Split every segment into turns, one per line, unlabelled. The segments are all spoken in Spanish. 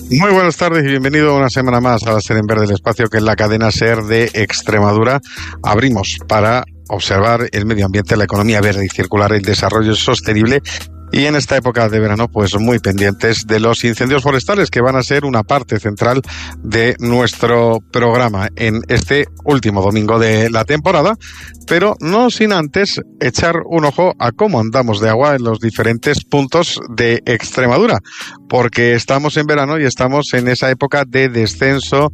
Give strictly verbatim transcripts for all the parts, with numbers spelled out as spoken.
Muy buenas tardes y bienvenido una semana más a la SER en Verde, el espacio que es la cadena SER de Extremadura abrimos para observar el medio ambiente, la economía verde y circular, el desarrollo sostenible. Y en esta época de verano, pues muy pendientes de los incendios forestales, que van a ser una parte central de nuestro programa en este último domingo de la temporada, pero no sin antes echar un ojo a cómo andamos de agua en los diferentes puntos de Extremadura, porque estamos en verano y estamos en esa época de descenso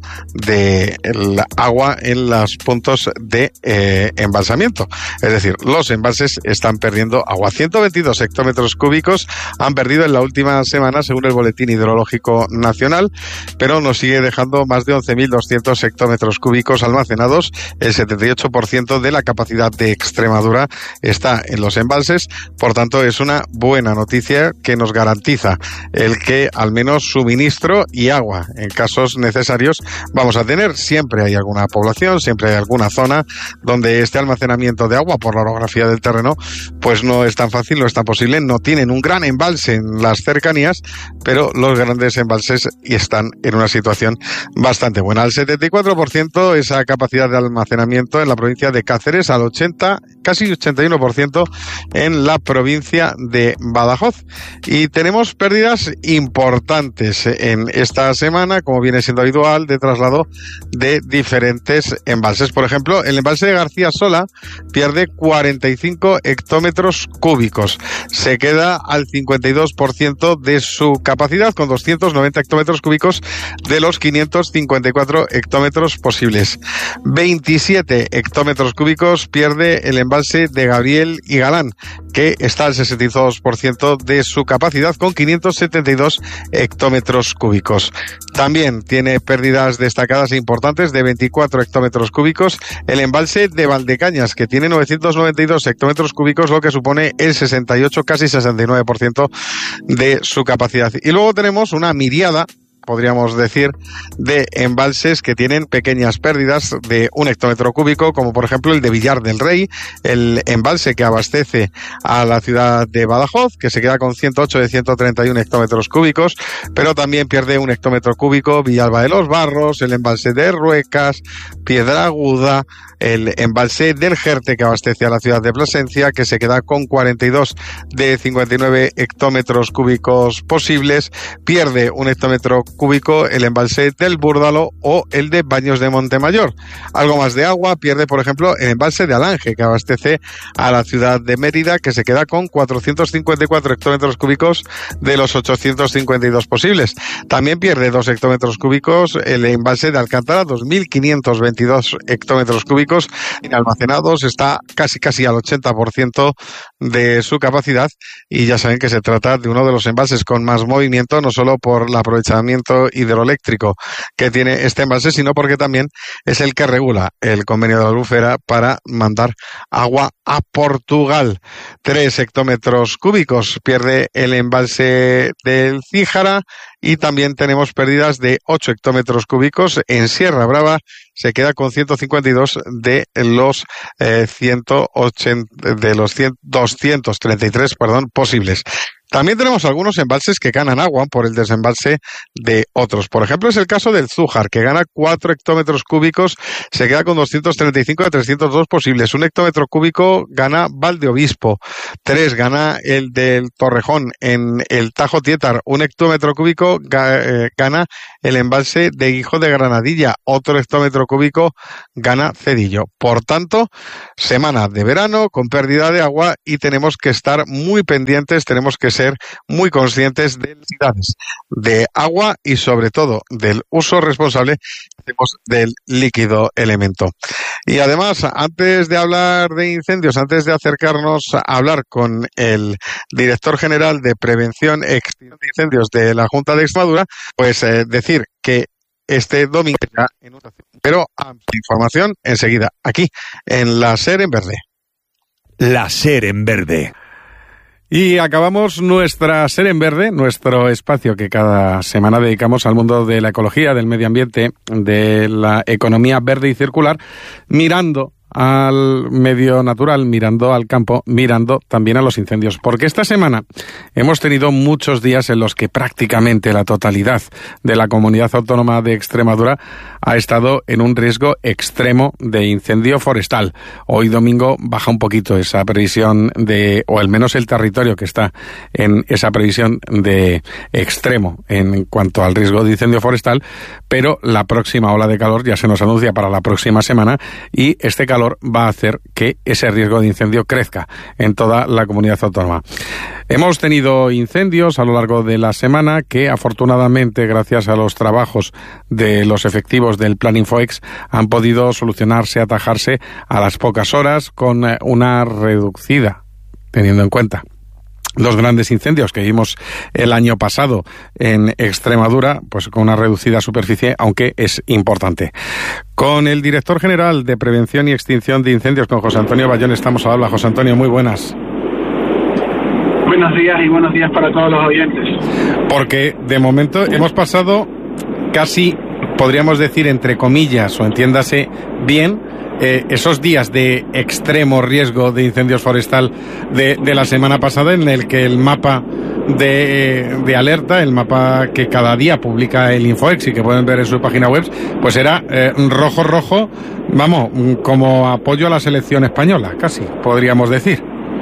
de agua en los puntos de eh, embalsamiento. Es decir, los embalses están perdiendo agua. ciento veintidós hectómetros cúbicos han perdido en la última semana, según el Boletín Hidrológico Nacional, pero nos sigue dejando más de once mil doscientos hectómetros cúbicos almacenados. El setenta y ocho por ciento de la capacidad de Extremadura está en los embalses. Por tanto, es una buena noticia que nos garantiza el que al menos suministro y agua en casos necesarios vamos a tener. Siempre hay alguna población, siempre hay alguna zona donde este almacenamiento de agua, por la orografía del terreno, pues no es tan fácil, no es tan posible. No tienen un gran embalse en las cercanías, pero los grandes embalses están en una situación bastante buena. Al setenta y cuatro por ciento esa capacidad de almacenamiento en la provincia de Cáceres, al ochenta, casi ochenta y uno por ciento en la provincia de Badajoz. Y tenemos pérdidas importantes en esta semana, como viene siendo habitual, de traslado de diferentes embalses. Por ejemplo, el embalse de García Sola pierde cuarenta y cinco hectómetros cúbicos. Se queda al cincuenta y dos por ciento de su capacidad, con doscientos noventa hectómetros cúbicos de los quinientos cincuenta y cuatro hectómetros posibles. veintisiete hectómetros cúbicos pierde el embalse de Gabriel y Galán, que está al sesenta y dos por ciento de su capacidad, con quinientos setenta y dos hectómetros cúbicos. También tiene pérdidas destacadas e importantes de veinticuatro hectómetros cúbicos el embalse de Valdecañas, que tiene novecientos noventa y dos hectómetros cúbicos, lo que supone el sesenta y ocho, casi sesenta y nueve por ciento de su capacidad. Y luego tenemos una miriada, podríamos decir, de embalses que tienen pequeñas pérdidas de un hectómetro cúbico, como por ejemplo el de Villar del Rey, el embalse que abastece a la ciudad de Badajoz, que se queda con ciento ocho de ciento treinta y uno hectómetros cúbicos, pero también pierde un hectómetro cúbico Villalba de los Barros, el embalse de Ruecas, Piedraguda, el embalse del Jerte, que abastece a la ciudad de Plasencia, que se queda con cuarenta y dos de cincuenta y nueve hectómetros cúbicos posibles. Pierde un hectómetro cúbico el embalse del Búrdalo o el de Baños de Montemayor. Algo más de agua pierde, por ejemplo, el embalse de Alange, que abastece a la ciudad de Mérida, que se queda con cuatrocientos cincuenta y cuatro hectómetros cúbicos de los ochocientos cincuenta y dos posibles. También pierde dos hectómetros cúbicos el embalse de Alcántara, dos mil quinientos veintidós hectómetros cúbicos almacenados, está casi casi al ochenta por ciento de su capacidad, y ya saben que se trata de uno de los embalses con más movimiento, no solo por el aprovechamiento hidroeléctrico que tiene este embalse, sino porque también es el que regula el convenio de la Albufera para mandar agua a Portugal. Tres hectómetros cúbicos pierde el embalse del Cíjara, y también tenemos pérdidas de ocho hectómetros cúbicos en Sierra Brava, se queda con ciento cincuenta y dos de los eh, ciento ochenta, de los cien, doscientos treinta y tres, perdón, posibles. También tenemos algunos embalses que ganan agua por el desembalse de otros. Por ejemplo, es el caso del Zújar, que gana cuatro hectómetros cúbicos, se queda con doscientos treinta y cinco de trescientos dos posibles. Un hectómetro cúbico gana Valdeobispo. Tres gana el del Torrejón en el Tajo Tietar. Un hectómetro cúbico gana el embalse de Guijo de Granadilla. Otro hectómetro cúbico gana Cedillo. Por tanto, semana de verano con pérdida de agua, y tenemos que estar muy pendientes, tenemos que ser muy conscientes de las necesidades de agua y sobre todo del uso responsable del líquido elemento. Y además, antes de hablar de incendios, antes de acercarnos a hablar con el director general de Prevención e Extinción de Incendios de la Junta de Extremadura, pues eh, decir que este domingo ya en otra, pero amplia información enseguida aquí en la SER en Verde.
La SER en Verde.
Y acabamos nuestra SER en Verde, nuestro espacio que cada semana dedicamos al mundo de la ecología, del medio ambiente, de la economía verde y circular, mirando al medio natural, mirando al campo, mirando también a los incendios. Porque esta semana hemos tenido muchos días en los que prácticamente la totalidad de la comunidad autónoma de Extremadura ha estado en un riesgo extremo de incendio forestal. Hoy domingo baja un poquito esa previsión de, o al menos el territorio que está en esa previsión de extremo en cuanto al riesgo de incendio forestal, pero la próxima ola de calor ya se nos anuncia para la próxima semana y este calor va a hacer que ese riesgo de incendio crezca en toda la comunidad autónoma. Hemos tenido incendios a lo largo de la semana que, afortunadamente, gracias a los trabajos de los efectivos del Plan Infoex, han podido solucionarse, atajarse a las pocas horas con una reducida, teniendo en cuenta los grandes incendios que vimos el año pasado en Extremadura, pues con una reducida superficie, aunque es importante. Con el director general de Prevención y Extinción de Incendios, con José Antonio Bayón, estamos a hablar. José Antonio, muy buenas.
Buenos días y buenos días para todos los oyentes.
Porque de momento hemos pasado casi, podríamos decir, entre comillas, o entiéndase bien, Eh, esos días de extremo riesgo de incendios forestal de, de la semana pasada, en el que el mapa de, de alerta, el mapa que cada día publica el Infoex y que pueden ver en su página web, pues era eh, rojo, rojo, vamos, como apoyo a la selección española, casi, podríamos decir.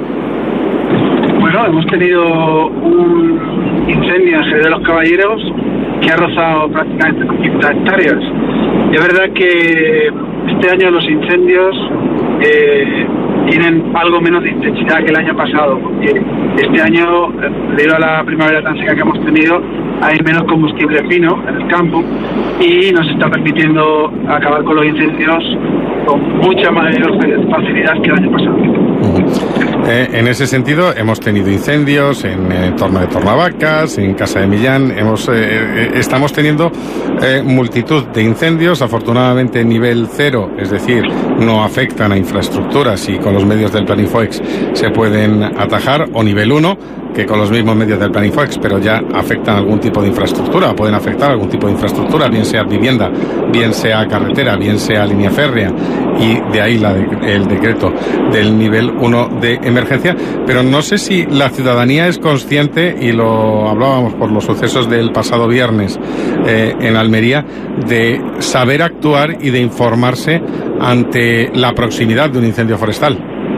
Bueno, hemos tenido un incendio en Jerez de los Caballeros que ha rozado prácticamente quinientas hectáreas. Y es verdad que este año los incendios eh, tienen algo menos de intensidad que el año pasado, porque este año, debido a la primavera tan seca que hemos tenido, hay menos combustible fino en el campo y nos está permitiendo acabar con los incendios con mucha mayor facilidad que el año pasado.
Eh, en ese sentido, hemos tenido incendios en el entorno de Tornavacas, en Casa de Millán. Hemos, eh, estamos teniendo eh, multitud de incendios, afortunadamente nivel cero, es decir, no afectan a infraestructuras y con los medios del Plan Infoex se pueden atajar, o nivel uno, que con los mismos medios del Plan Infoex, pero ya afectan algún tipo de infraestructura, pueden afectar algún tipo de infraestructura, bien sea vivienda, bien sea carretera, bien sea línea férrea, y de ahí la de, el decreto del nivel uno de emergencia. Pero no sé si la ciudadanía es consciente, y lo hablábamos por los sucesos del pasado viernes eh, en Almería, de saber actuar y de informarse ante la proximidad de un incendio forestal.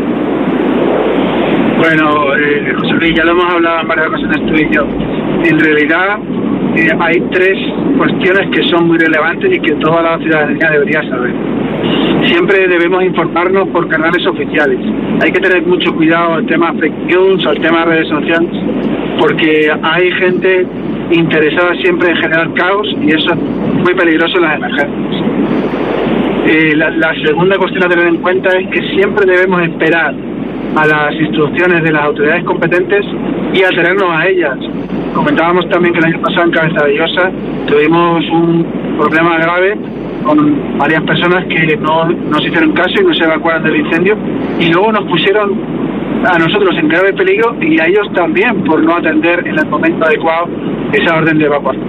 Bueno, eh, José Luis, ya lo hemos hablado en varias ocasiones tú y yo. En realidad eh, hay tres cuestiones que son muy relevantes y que toda la ciudadanía debería saber. Siempre debemos informarnos por canales oficiales. Hay que tener mucho cuidado al tema fake news, al tema de redes sociales, porque hay gente interesada siempre en generar caos y eso es muy peligroso en las emergencias. Eh, la, la segunda cuestión a tener en cuenta es que siempre debemos esperar a las instrucciones de las autoridades competentes y atenernos a ellas. Comentábamos también que el año pasado en Cabeza de Llosa tuvimos un problema grave con varias personas que no nos hicieron caso y no se evacuaron del incendio, y luego nos pusieron a nosotros en grave peligro y a ellos también por no atender en el momento adecuado esa orden de evacuación.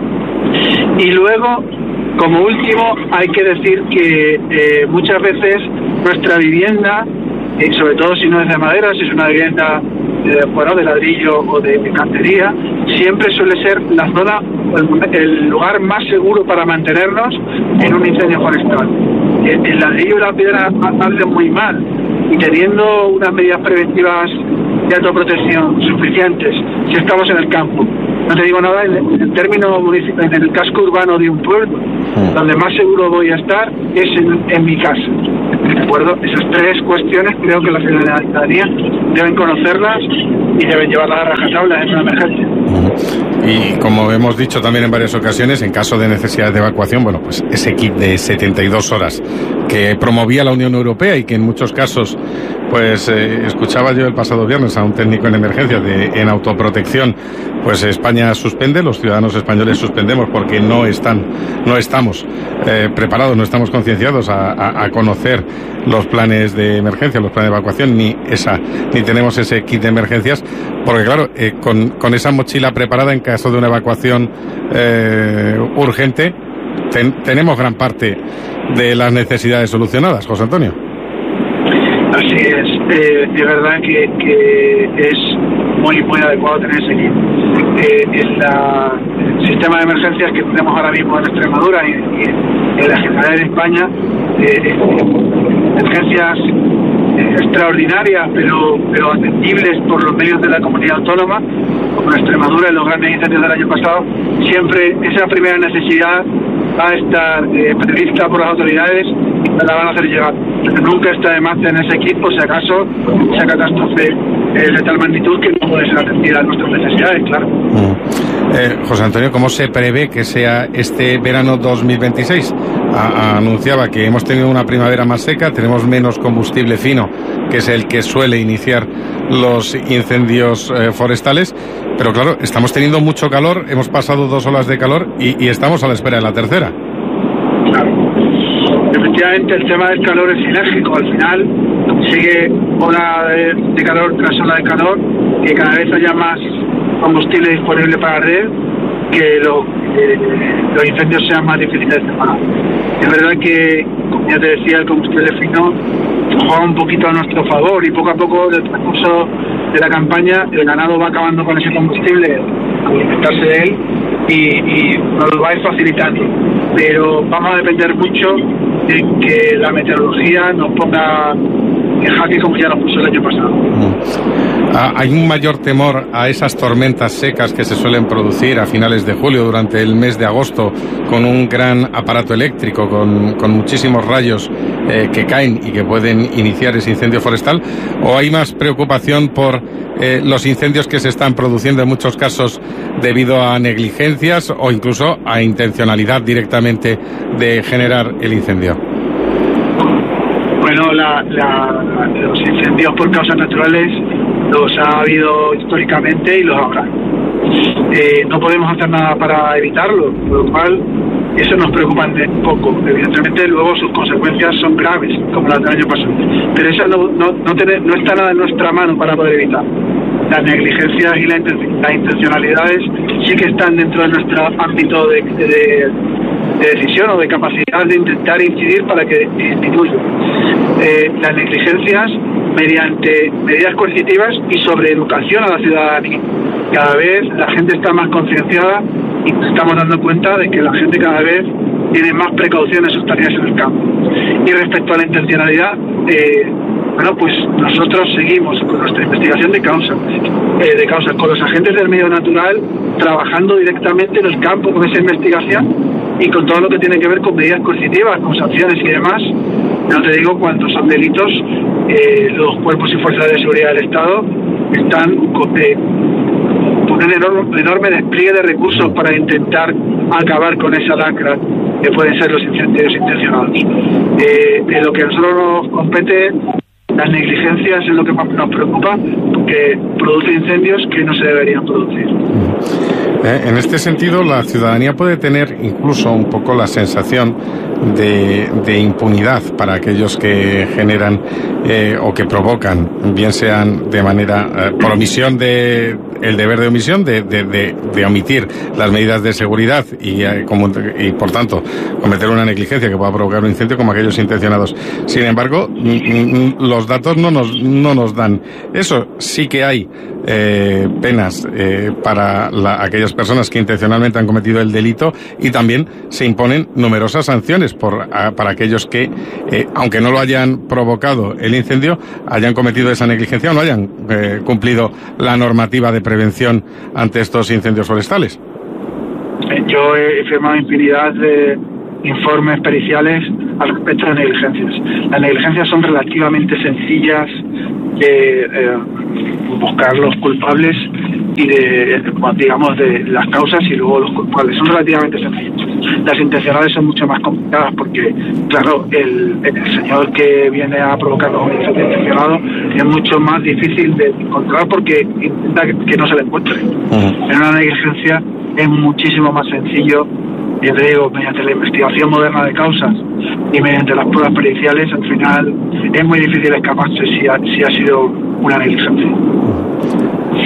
Y luego, como último, hay que decir que eh, muchas veces nuestra vivienda, y sobre todo si no es de madera, si es una vivienda eh, bueno, de ladrillo o de, de cantería, siempre suele ser la zona, el, el lugar más seguro para mantenernos en un incendio forestal. El, el ladrillo y la piedra arden muy mal, y teniendo unas medidas preventivas de autoprotección suficientes, si estamos en el campo, no te digo nada, en el término municipal, en el casco urbano de un pueblo, donde más seguro voy a estar es en, en mi casa. ¿De acuerdo? Esas tres cuestiones creo que la ciudadanía deben conocerlas y deben llevarlas a rajatabla en una emergencia.
Y como hemos dicho también en varias ocasiones, en caso de necesidad de evacuación, bueno, pues ese kit de setenta y dos horas que promovía la Unión Europea y que en muchos casos, pues eh, escuchaba yo el pasado viernes a un técnico en emergencia de, en autoprotección, pues España suspende, los ciudadanos españoles suspendemos porque no están, no estamos eh, preparados, no estamos concienciados a, a, a conocer los planes de emergencia, los planes de evacuación, ni esa, ni tenemos ese kit de emergencias, porque claro, eh, con, con esa mochila preparada en caso de una evacuación eh, urgente, ten, tenemos gran parte de las necesidades solucionadas, José Antonio.
Así es, eh, es verdad que, que es muy muy adecuado tener ese equipo. Eh, en la, el sistema de emergencias que tenemos ahora mismo en Extremadura y, y en la Generalidad de España, eh, emergencias eh, extraordinarias pero, pero atendibles por los medios de la comunidad autónoma, como en Extremadura en los grandes incendios del año pasado, siempre esa primera necesidad va a estar eh, prevista por las autoridades y la van a hacer llegar. Pero nunca está de más tener ese equipo, si acaso esa catástrofe es de tal magnitud que no puede ser atendida a nuestras necesidades, claro.
Mm. Eh, José Antonio, ¿cómo se prevé que sea este verano dos mil veintiséis? A, anunciaba que hemos tenido una primavera más seca, tenemos menos combustible fino, que es el que suele iniciar los incendios eh, forestales, pero claro, estamos teniendo mucho calor, hemos pasado dos olas de calor y, y estamos a la espera de la tercera.
Claro. Efectivamente, el tema del calor es sinérgico. Al final sigue ola de, de calor tras ola de calor, que cada vez haya más combustible disponible para arder, que lo, eh, los incendios sean más difíciles de pagar. Es verdad que, como ya te decía, el combustible fino juega un poquito a nuestro favor y poco a poco, en el transcurso de la campaña, el ganado va acabando con ese combustible, alimentarse de él, y, y nos lo va a ir facilitando. Pero vamos a depender mucho de que la meteorología nos ponga en jaque como ya nos puso el año pasado.
Mm. Ah, hay un mayor temor a esas tormentas secas que se suelen producir a finales de julio, durante el mes de agosto, con un gran aparato eléctrico, con, con muchísimos rayos eh, que caen y que pueden iniciar ese incendio forestal, o hay más preocupación por eh, los incendios que se están produciendo en muchos casos debido a negligencias o incluso a intencionalidad directamente de generar el incendio?
Bueno, la, la, los incendios por causas naturales los ha habido históricamente y los habrá. Eh, no podemos hacer nada para evitarlo, por lo cual eso nos preocupa un poco. Evidentemente luego sus consecuencias son graves, como las del año pasado, pero eso no, no, no, tener, no está nada en nuestra mano para poder evitar. Las negligencias y la, las intencionalidades sí que están dentro de nuestro ámbito de, de, de decisión o de capacidad de intentar incidir para que disminuya. Eh, las negligencias mediante medidas coercitivas y sobre educación a la ciudadanía. Cada vez la gente está más concienciada y nos estamos dando cuenta de que la gente cada vez tiene más precaución en sus tareas en el campo. Y respecto a la intencionalidad, eh, bueno, pues nosotros seguimos con nuestra investigación de causas, eh, de causas con los agentes del medio natural, trabajando directamente en el campo con esa investigación y con todo lo que tiene que ver con medidas coercitivas, con sanciones y demás. No te digo cuántos son delitos, eh, los cuerpos y fuerzas de seguridad del Estado están con, eh, con un enorme, enorme despliegue de recursos para intentar acabar con esa lacra que pueden ser los incendios intencionados. Eh, de lo que a nosotros nos compete, las negligencias es lo que más nos preocupa, porque produce incendios que no se deberían producir.
Eh, en este sentido, la ciudadanía puede tener incluso un poco la sensación de, de impunidad para aquellos que generan eh, o que provocan, bien sean de manera eh, por omisión de el deber de omisión de, de, de, de omitir las medidas de seguridad y, eh, como, y por tanto cometer una negligencia que pueda provocar un incendio, como aquellos intencionados. Sin embargo, mm, mm, los datos no nos no nos dan eso. Sí que hay eh, penas eh, para la, aquellas personas que intencionalmente han cometido el delito, y también se imponen numerosas sanciones por a, para aquellos que, eh, aunque no lo hayan provocado el incendio, hayan cometido esa negligencia o no hayan eh, cumplido la normativa de prevención ante estos incendios forestales.
Yo he firmado infinidad de informes periciales al respecto de negligencias. Las negligencias son relativamente sencillas de eh, buscar los culpables y de, digamos, de las causas y luego los culpables. Son relativamente sencillas. Las intencionales son mucho más complicadas porque, claro, el, el señor que viene a provocar un incendio intencionado es mucho más difícil de encontrar porque intenta que, que no se le encuentre. Uh-huh. En una negligencia es muchísimo más sencillo, ya te digo, mediante la investigación moderna de causas y mediante las pruebas periciales, al final es muy difícil escaparse si ha, si ha sido una negligencia.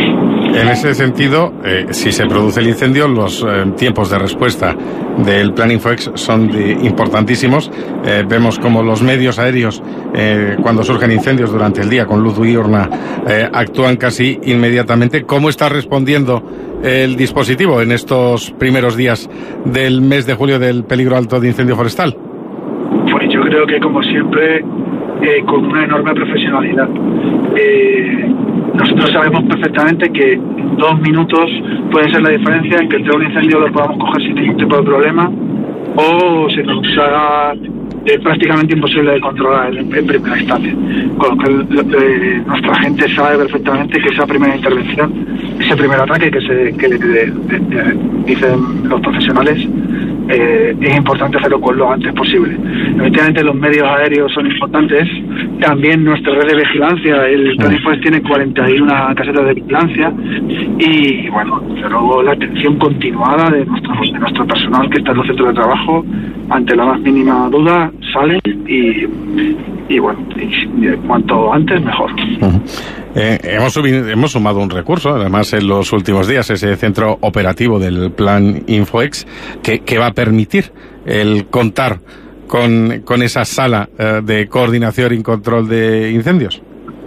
En ese sentido, eh, si se produce el incendio, los eh, tiempos de respuesta del Plan Infoex son de, importantísimos. Eh, vemos como los medios aéreos, eh, cuando surgen incendios durante el día con luz diurna, eh, actúan casi inmediatamente. ¿Cómo está respondiendo el dispositivo en estos primeros días del mes de julio del peligro alto de incendio forestal?
Pues yo creo que, como siempre, eh, con una enorme profesionalidad. Eh, nosotros sabemos perfectamente que dos minutos pueden ser la diferencia en que entre un incendio lo podamos coger sin ningún tipo de problema o se nos haga eh, prácticamente imposible de controlar en, en primera instancia. Con lo que eh, nuestra gente sabe perfectamente que esa primera intervención, ese primer ataque que se que de, de, de, de, dicen los profesionales, Eh, es importante hacerlo con lo antes posible. Efectivamente, los medios aéreos son importantes, también nuestra red de vigilancia. El Plan Infoex tiene cuarenta y una casetas de vigilancia y, bueno, luego la atención continuada de nuestro, de nuestro personal que está en los centros de trabajo. Ante la más mínima duda salen y, y bueno, y, y cuanto antes mejor. Uh-huh.
Eh, hemos, subido, hemos sumado un recurso, además, en los últimos días, ese centro operativo del Plan Infoex, que, que va a permitir el contar con, con esa sala eh, de coordinación y control de incendios.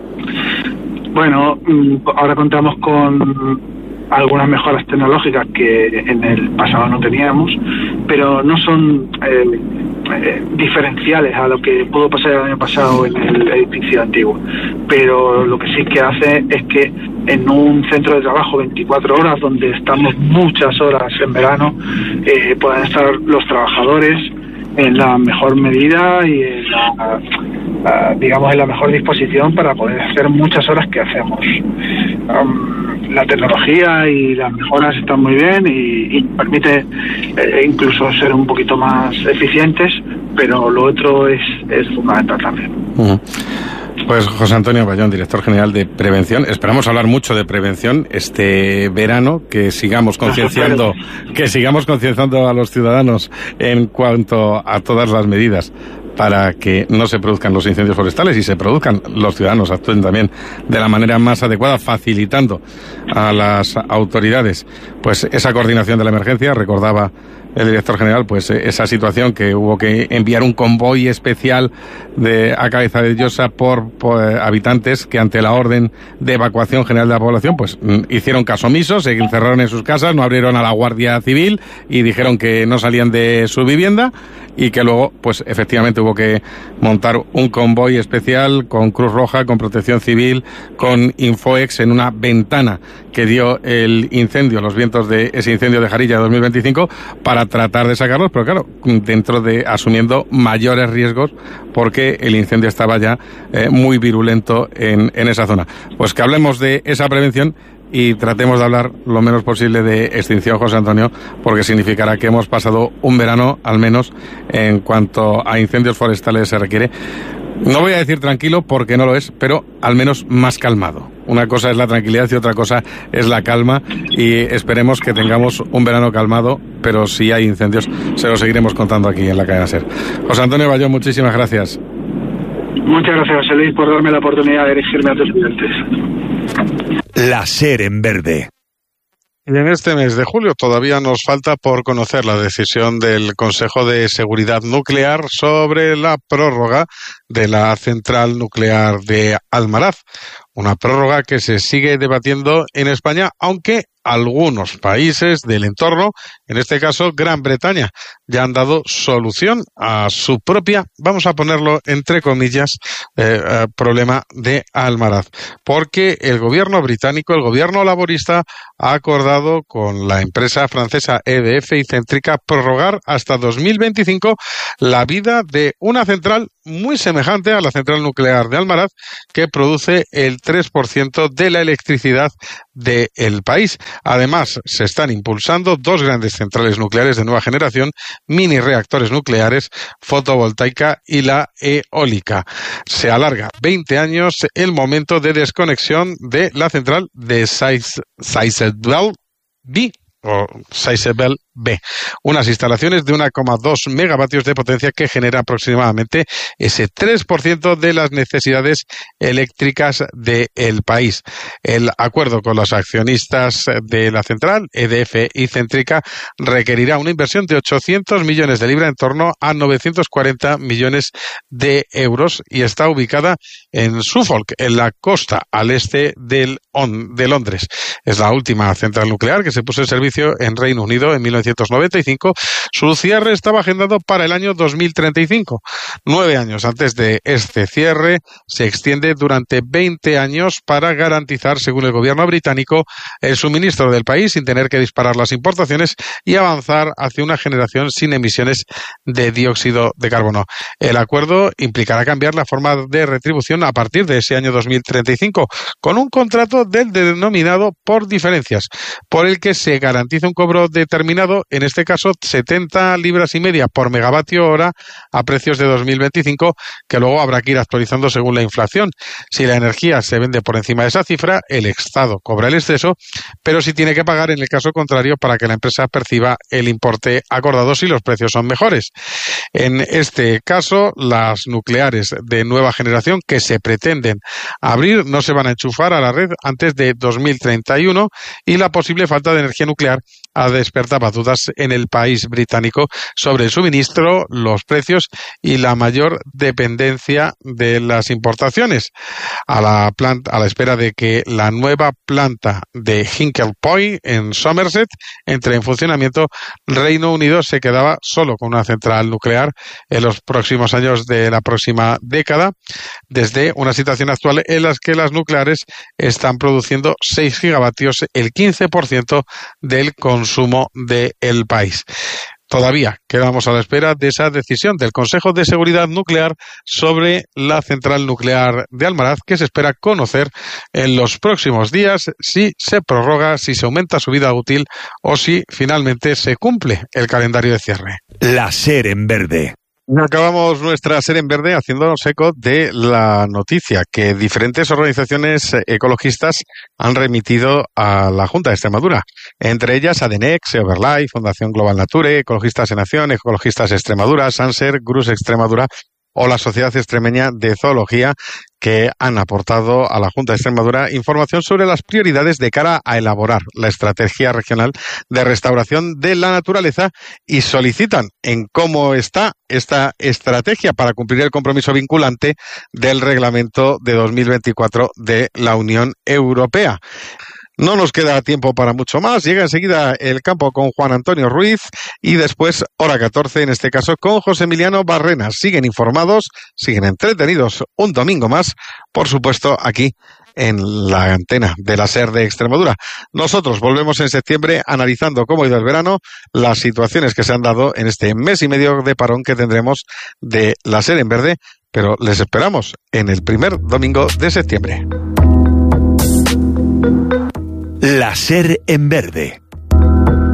Bueno, ahora contamos con algunas mejoras tecnológicas que en el pasado no teníamos, pero no son eh, eh, diferenciales a lo que pudo pasar el año pasado en el edificio antiguo. Pero lo que sí que hace es que en un centro de trabajo veinticuatro horas, donde estamos muchas horas en verano, eh, puedan estar los trabajadores en la mejor medida y en la, la, digamos en la mejor disposición para poder hacer muchas horas que hacemos. Um, la tecnología y las mejoras están muy bien y, y permite eh, incluso ser un poquito más eficientes, pero lo otro es, es fundamental también.
Uh-huh. Pues José Antonio Bayón, director general de Prevención. Esperamos hablar mucho de prevención este verano, que sigamos concienciando, que sigamos concienciando a los ciudadanos en cuanto a todas las medidas para que no se produzcan los incendios forestales y se produzcan, los ciudadanos actúen también de la manera más adecuada, facilitando a las autoridades pues esa coordinación de la emergencia. Recordaba el director general pues esa situación que hubo que enviar un convoy especial de a Cabeza de Llosa por, por habitantes que, ante la orden de evacuación general de la población, pues hicieron caso omiso, se encerraron en sus casas, no abrieron a la Guardia Civil y dijeron que no salían de su vivienda, y que luego pues efectivamente hubo que montar un convoy especial con Cruz Roja, con Protección Civil, con Infoex en una ventana que dio el incendio, los vientos de ese incendio de Jarilla de dos mil veinticinco, para tratar de sacarlos, pero claro, dentro de asumiendo mayores riesgos porque el incendio estaba ya eh, muy virulento en, en esa zona. Pues que hablemos de esa prevención y tratemos de hablar lo menos posible de extinción, José Antonio, porque significará que hemos pasado un verano, al menos, en cuanto a incendios forestales se requiere. No voy a decir tranquilo porque no lo es, pero al menos más calmado. Una cosa es la tranquilidad y otra cosa es la calma, y esperemos que tengamos un verano calmado, pero si hay incendios se lo seguiremos contando aquí en la cadena SER. José Antonio Bayón, muchísimas gracias.
Muchas gracias, José Luis, por darme la oportunidad de dirigirme a tus clientes.
La SER en verde.
Y en este mes de julio todavía nos falta por conocer la decisión del Consejo de Seguridad Nuclear sobre la prórroga de la central nuclear de Almaraz. Una prórroga que se sigue debatiendo en España, aunque algunos países del entorno, en este caso Gran Bretaña, ya han dado solución a su propia, vamos a ponerlo entre comillas, eh, eh, problema de Almaraz. Porque el gobierno británico, el gobierno laborista, ha acordado con la empresa francesa E D F y Centrica prorrogar hasta dos mil veinticinco la vida de una central muy semejante a la central nuclear de Almaraz, que produce el tres por ciento de la electricidad del país. Además, se están impulsando dos grandes centrales nucleares de nueva generación, mini reactores nucleares, fotovoltaica y la eólica. Se alarga veinte años el momento de desconexión de la central de Sizewell B. o Sizewell B, unas instalaciones de uno coma dos megavatios de potencia que genera aproximadamente ese tres por ciento de las necesidades eléctricas del país. El acuerdo con los accionistas de la central, E D F y Centrica, requerirá una inversión de ochocientos millones de libras, en torno a novecientos cuarenta millones de euros, y está ubicada en Suffolk, en la costa al este del on, de Londres. Es la última central nuclear que se puso en servicio en Reino Unido en mil novecientos noventa y cinco. Su cierre estaba agendado para el año dos mil treinta y cinco. Nueve años antes de este cierre, se extiende durante veinte años para garantizar, según el gobierno británico, el suministro del país sin tener que disparar las importaciones y avanzar hacia una generación sin emisiones de dióxido de carbono. El acuerdo implicará cambiar la forma de retribución a partir de ese año dos mil treinta y cinco, con un contrato del denominado por diferencias, por el que se garantiza un cobro determinado, en este caso setenta libras y media por megavatio hora a precios de dos mil veinticinco, que luego habrá que ir actualizando según la inflación. Si la energía se vende por encima de esa cifra, el Estado cobra el exceso, pero sí tiene que pagar en el caso contrario para que la empresa perciba el importe acordado si los precios son mejores. En este caso, las nucleares de nueva generación que se pretenden abrir no se van a enchufar a la red antes de dos mil treinta y uno, y la posible falta de energía nuclear ha despertado dudas en el país británico sobre el suministro, los precios y la mayor dependencia de las importaciones. A la planta, a la espera de que la nueva planta de Hinkley Point en Somerset entre en funcionamiento, Reino Unido se quedaba solo con una central nuclear en los próximos años de la próxima década, desde una situación actual en la que las nucleares están produciendo seis gigavatios, el quince por ciento del consumo del país. Todavía quedamos a la espera de esa decisión del Consejo de Seguridad Nuclear sobre la central nuclear de Almaraz, que se espera conocer en los próximos días si se prorroga, si se aumenta su vida útil o si finalmente se cumple el calendario de cierre.
La SER en verde.
Acabamos nuestra SER en verde haciéndonos eco de la noticia que diferentes organizaciones ecologistas han remitido a la Junta de Extremadura, entre ellas ADENEX, Everlife, Fundación Global Nature, Ecologistas en Acción, Ecologistas Extremadura, Sanser, Grus Extremadura o la Sociedad Extremeña de Zoología, que han aportado a la Junta de Extremadura información sobre las prioridades de cara a elaborar la estrategia regional de restauración de la naturaleza, y solicitan en cómo está esta estrategia para cumplir el compromiso vinculante del reglamento de dos mil veinticuatro de la Unión Europea. No nos queda tiempo para mucho más. Llega enseguida El Campo con Juan Antonio Ruiz y después Hora catorce, en este caso con José Emiliano Barrenas. Siguen informados, siguen entretenidos un domingo más, por supuesto, aquí en la antena de la SER de Extremadura. Nosotros volvemos en septiembre analizando cómo ha ido el verano, las situaciones que se han dado en este mes y medio de parón que tendremos de la SER en verde, pero les esperamos en el primer domingo de septiembre.
La SER en verde.